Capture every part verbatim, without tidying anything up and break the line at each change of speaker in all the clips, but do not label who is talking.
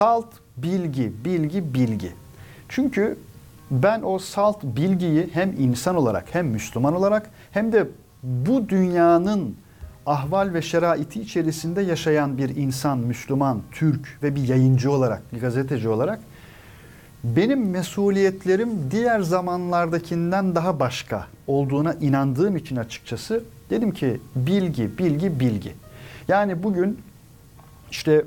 Salt bilgi, bilgi, bilgi. Çünkü ben o salt bilgiyi hem insan olarak hem Müslüman olarak hem de bu dünyanın ahval ve şeraiti içerisinde yaşayan bir insan, Müslüman, Türk ve bir yayıncı olarak, bir gazeteci olarak benim mesuliyetlerim diğer zamanlardakinden daha başka olduğuna inandığım için açıkçası dedim ki bilgi, bilgi, bilgi. Yani bugün işte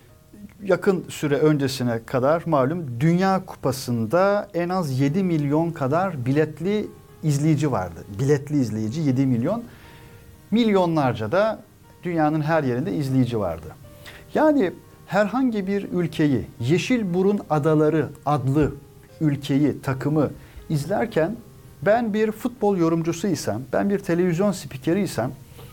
yakın süre öncesine kadar malum Dünya Kupası'nda en az yedi milyon kadar biletli izleyici vardı. Biletli izleyici yedi milyon. Milyonlarca da dünyanın her yerinde izleyici vardı. Yani herhangi bir ülkeyi, Yeşilburun Adaları adlı ülkeyi, takımı izlerken ben bir futbol yorumcusuysam, ben bir televizyon spikeriysem,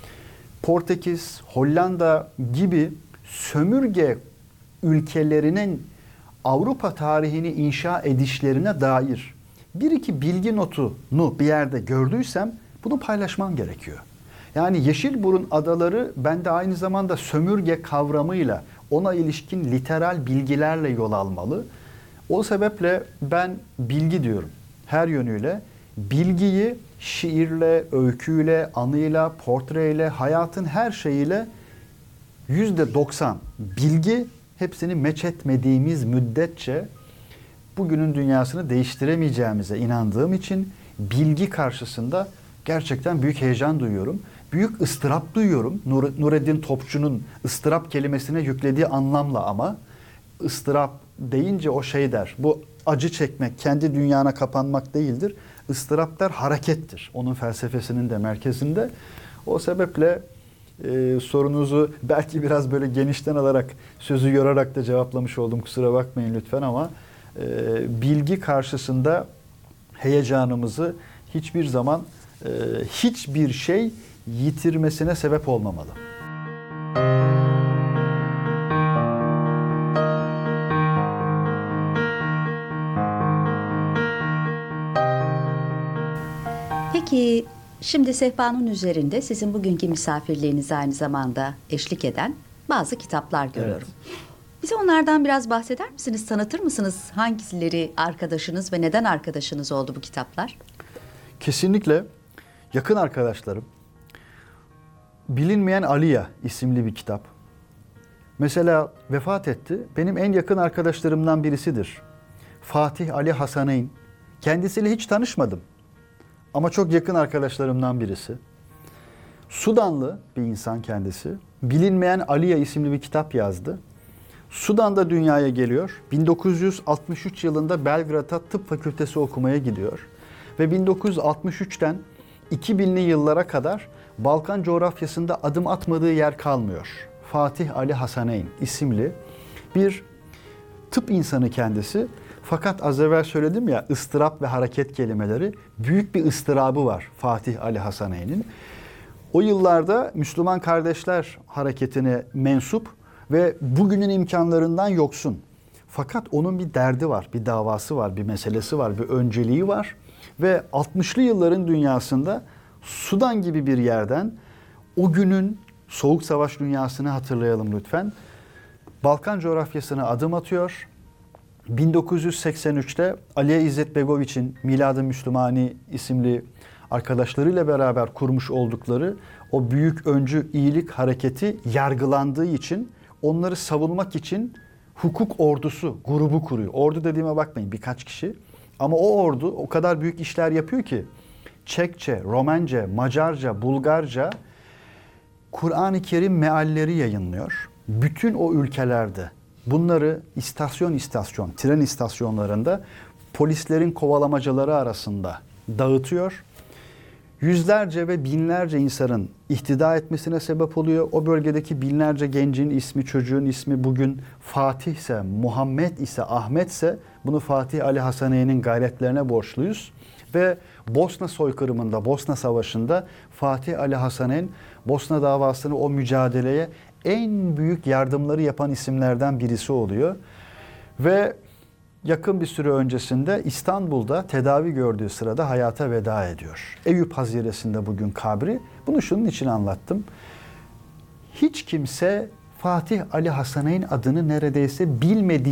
Portekiz, Hollanda gibi sömürge ülkelerinin Avrupa tarihini inşa edişlerine dair bir iki bilgi notunu bir yerde gördüysem bunu paylaşmam gerekiyor. Yani Yeşilburun Adaları bende aynı zamanda sömürge kavramıyla ona ilişkin literal bilgilerle yol almalı. O sebeple ben bilgi diyorum her yönüyle. Bilgiyi şiirle, öyküyle, anıyla, portreyle, hayatın her şeyiyle yüzde doksan bilgi, hepsini meç etmediğimiz müddetçe bugünün dünyasını değiştiremeyeceğimize inandığım için bilgi karşısında gerçekten büyük heyecan duyuyorum. Büyük ıstırap duyuyorum. Nur, Nureddin Topçu'nun ıstırap kelimesine yüklediği anlamla, ama ıstırap deyince o şey der. Bu acı çekmek, kendi dünyana kapanmak değildir. Istırap der, harekettir. Onun felsefesinin de merkezinde. O sebeple e, sorunuzu belki biraz böyle genişten alarak, sözü yorarak da cevaplamış oldum. Kusura bakmayın lütfen, ama e, bilgi karşısında heyecanımızı hiçbir zaman e, hiçbir şey yitirmesine sebep olmamalı.
Peki şimdi sehpanın üzerinde sizin bugünkü misafirliğinize aynı zamanda eşlik eden bazı kitaplar görüyorum. Evet. Bize onlardan biraz bahseder misiniz? Tanıtır mısınız? Hangileri arkadaşınız ve neden arkadaşınız oldu bu kitaplar?
Kesinlikle yakın arkadaşlarım. Bilinmeyen Aliya isimli bir kitap. Mesela vefat etti. Benim en yakın arkadaşlarımdan birisidir. Fatih Ali Hasaneyn. Kendisiyle hiç tanışmadım. Ama çok yakın arkadaşlarımdan birisi. Sudanlı bir insan kendisi. Bilinmeyen Aliya isimli bir kitap yazdı. Sudan'da dünyaya geliyor. bin dokuz yüz altmış üç yılında Belgrad'a tıp fakültesi okumaya gidiyor. Ve bin dokuz yüz altmış üçten iki binli yıllara kadar Balkan coğrafyasında adım atmadığı yer kalmıyor. Fatih Ali Hasaneyn isimli bir tıp insanı kendisi. Fakat az evvel söyledim ya, ıstırap ve hareket kelimeleri, büyük bir ıstırabı var Fatih Ali Hasaneyn'in. O yıllarda Müslüman Kardeşler Hareketi'ne mensup ve bugünün imkanlarından yoksun. Fakat onun bir derdi var, bir davası var, bir meselesi var, bir önceliği var. Ve altmışlı yılların dünyasında Sudan gibi bir yerden, o günün Soğuk Savaş dünyasını hatırlayalım lütfen, Balkan coğrafyasına adım atıyor. bin dokuz yüz seksen üçte Aliye İzzet Begoviç'in Milad-ı Müslümani isimli arkadaşlarıyla beraber kurmuş oldukları o büyük öncü iyilik hareketi yargılandığı için onları savunmak için hukuk ordusu grubu kuruyor. Ordu dediğime bakmayın, birkaç kişi. Ama o ordu o kadar büyük işler yapıyor ki Çekçe, Romence, Macarca, Bulgarca Kur'an-ı Kerim mealleri yayınlıyor. Bütün o ülkelerde bunları istasyon istasyon, tren istasyonlarında polislerin kovalamacaları arasında dağıtıyor. Yüzlerce ve binlerce insanın ihtida etmesine sebep oluyor. O bölgedeki binlerce gencin ismi, çocuğun ismi bugün Fatih ise, Muhammed ise, Ahmet ise bunu Fatih Ali Hasaneyn'in gayretlerine borçluyuz. Ve Bosna soykırımında, Bosna Savaşı'nda Fatih Ali Hasaneyn Bosna davasını, o mücadeleye en büyük yardımları yapan isimlerden birisi oluyor. Ve yakın bir süre öncesinde İstanbul'da tedavi gördüğü sırada hayata veda ediyor. Eyüp Haziresi'nde bugün kabri. Bunu şunun için anlattım. Hiç kimse Fatih Ali Hasaneyn adını neredeyse bilmediği